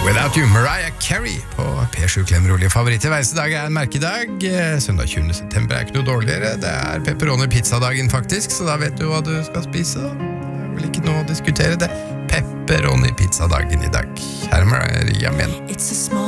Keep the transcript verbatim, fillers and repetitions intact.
Without You, Mariah Carey på P sju Klemmer Rolig. Favoritter hver dag er en merkedag. Søndag tjuende september er ikke noe dårligere. Det er pepperoni pizzadagen faktisk, så da vet du hva du skal spise. Da. Det er vel ikke noe å diskutere det. Pepperoni pizzadagen i dag. Her er Maria Men.